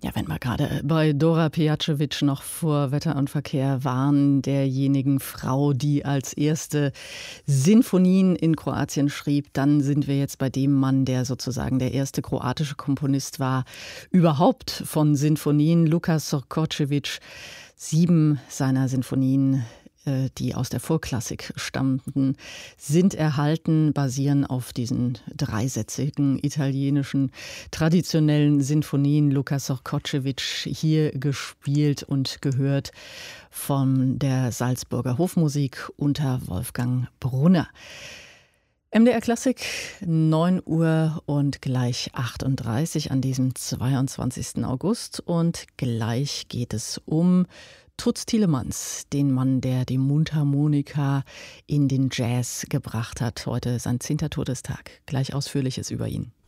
Ja, wenn wir gerade bei Dora Pejacevic noch vor Wetter und Verkehr waren, derjenigen Frau, die als erste Sinfonien in Kroatien schrieb, dann sind wir jetzt bei dem Mann, der sozusagen der erste kroatische Komponist war, überhaupt von Sinfonien, Luka Srkočević. 7 seiner Sinfonien, die aus der Vorklassik stammten, sind erhalten, basieren auf diesen dreisätzigen italienischen traditionellen Sinfonien. Luka Srkočević hier gespielt und gehört von der Salzburger Hofmusik unter Wolfgang Brunner. MDR Klassik, 9 Uhr und gleich 38 an diesem 22. August. Und gleich geht es um Toots Thielemans, den Mann, der die Mundharmonika in den Jazz gebracht hat. Heute sein 10. Todestag. Gleich Ausführliches über ihn.